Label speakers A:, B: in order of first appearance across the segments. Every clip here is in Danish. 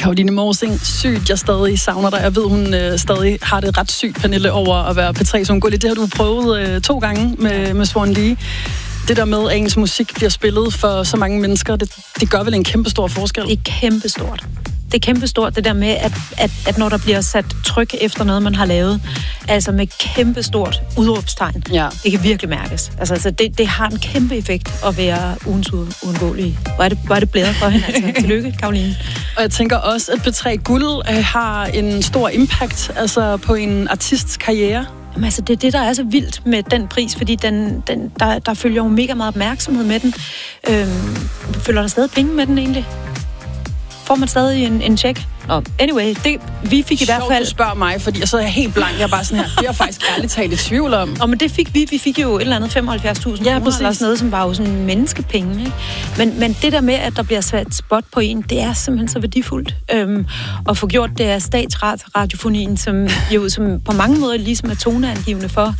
A: Caroline Morsing, sygt, jeg stadig savner dig. Jeg ved, hun stadig har det ret sygt, Pernille, over at være P3 som gullig. Det har du prøvet 2 gange med Swan Lee. Det der med, at ens musik bliver spillet for så mange mennesker, det gør vel en kæmpe stor forskel?
B: Det er kæmpestort. Det er kæmpestort, det der med, at når der bliver sat tryk efter noget, man har lavet, altså med kæmpestort udråbstegn, det kan virkelig mærkes. Altså det har en kæmpe effekt at være ugens uundgåelige. Hvor er det blæret for hende, altså. Tillykke, Caroline.
A: Og jeg tænker også, at P3 Guld har en stor impact altså på en artists karriere.
B: Jamen, altså, det er det, der er så vildt med den pris, fordi der følger jo mega meget opmærksomhed med den. Følger der stadig penge med den egentlig? Får man stadig en check? Anyway, vi fik i hvert fald...
A: Du spørger mig, fordi så er jeg helt blank. Jeg er bare sådan her, det er jeg faktisk ærligt talt i tvivl om.
B: Men det fik vi. Vi fik jo et eller andet 75.000 kroner, eller sådan noget, som var jo sådan menneskepenge. Ikke? Men det der med, at der bliver sat spot på en, det er simpelthen så værdifuldt. Og få gjort det af statsradiofonien, som på mange måder ligesom er toneangivende for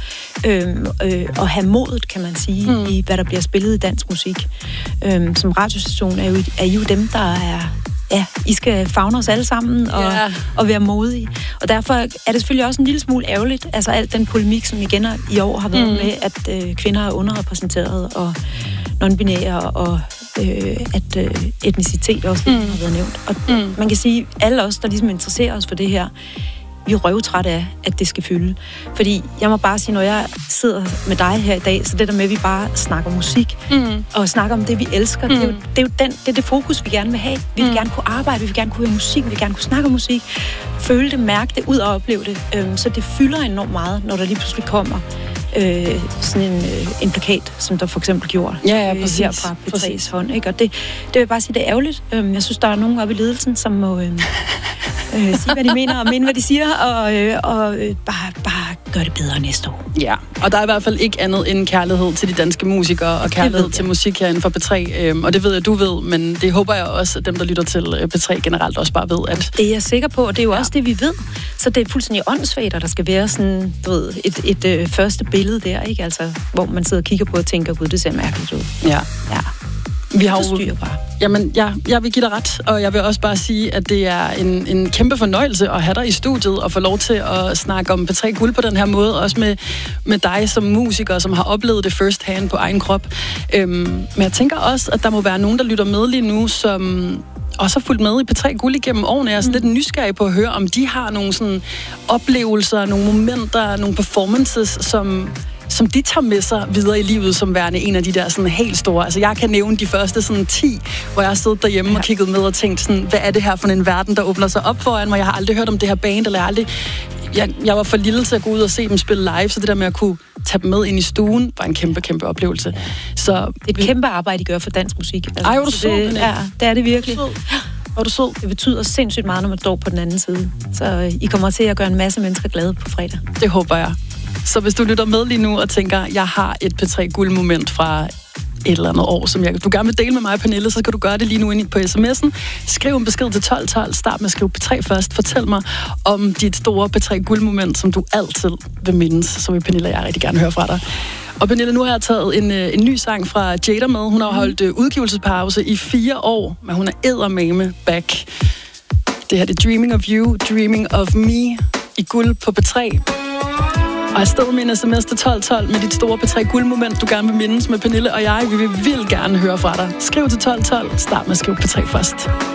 B: at have modet, kan man sige, i hvad der bliver spillet i dansk musik. Som radiostation er jo dem, der er... Ja, I skal favne os alle sammen og være modige. Og derfor er det selvfølgelig også en lille smule ærgerligt, altså alt den polemik, som igen i år har været med, at kvinder er underrepræsenteret og non-binære, og at etnicitet også har været nævnt. Og man kan sige, alle os, der ligesom interesserer os for det her, vi er røvtrætte af, at det skal fylde. Fordi jeg må bare sige, når jeg sidder med dig her i dag, så det der med, at vi bare snakker musik, og snakker om det, vi elsker, det er det fokus, vi gerne vil have. Vi vil gerne kunne arbejde, vi vil gerne kunne høre musik, vi vil gerne kunne snakke om musik, føle det, mærke det, ud og opleve det. Så det fylder enormt meget, når der lige pludselig kommer sådan en plakat, som der for eksempel gjorde her fra P3's hånd. Ikke? Og det vil jeg bare sige, det er ærgerligt. Jeg synes, der er nogen oppe i ledelsen, som må... sige, hvad de mener, og mene, hvad de siger, og bare gøre det bedre næste år.
A: Ja, og der er i hvert fald ikke andet end kærlighed til de danske musikere, og kærlighed til musik herinde for P3, og det ved jeg, du ved, men det håber jeg også, at dem, der lytter til P3 generelt også bare ved, at...
B: Det er jeg sikker på, og det er jo også det, vi ved. Så det er fuldstændig åndssvagt, at der skal være sådan, du ved, et første billede der, ikke? Altså, hvor man sidder og kigger på og tænker, gud, det ser mærkeligt ud.
A: Ja. Vi har
B: jo bare.
A: Jamen, jeg vil give dig ret, og jeg vil også bare sige, at det er en kæmpe fornøjelse at have dig i studiet og få lov til at snakke om P3 Guld på den her måde, også med dig som musiker, som har oplevet det first hand på egen krop. Men jeg tænker også, at der må være nogen, der lytter med lige nu, som også har fulgt med i P3 Guld igennem årene. Jeg er sådan lidt nysgerrig på at høre, om de har nogle sådan oplevelser, nogle momenter, nogle performances, som de tager med sig videre i livet som værende en af de der sådan helt store. Altså jeg kan nævne de første sådan 10, hvor jeg har siddet derhjemme og kigget med og tænkt sådan, hvad er det her for en verden, der åbner sig op foran mig? Jeg har aldrig hørt om det her band, eller jeg var for lille til at gå ud og se dem spille live, så det der med at kunne tage dem med ind i stuen, var en kæmpe, kæmpe oplevelse. Så
B: det er et kæmpe arbejde, de gør for dansk musik. Altså,
A: ej, hvor du sød.
B: Ja, det er det virkelig.
A: Hvor du sød.
B: Det betyder sindssygt meget, når man står på den anden side. Så I kommer til at gøre en masse mennesker glade på fredag.
A: Det håber jeg. Så hvis du lytter med lige nu og tænker, jeg har et P3 Guld-moment fra et eller andet år, som du gerne vil dele med mig, Pernille, så kan du gøre det lige nu ind på sms'en. Skriv en besked til 1212. Start med at skrive P3 først. Fortæl mig om dit store P3 Guld-moment, som du altid vil mindes. Så vil Pernille og jeg rigtig gerne høre fra dig. Og Pernille, nu har jeg taget en ny sang fra Jada med. Hun har holdt udgivelsespause i 4 år, men hun er eddermame back. Det her det er Dreaming of You, Dreaming of Me i Guld på P3. Og afsted med en sms til 1212 med dit store P3 Guld-moment, du gerne vil mindes med Pernille og jeg. Vi vil vildt gerne høre fra dig. Skriv til 1212. Start med at skrive P3 først.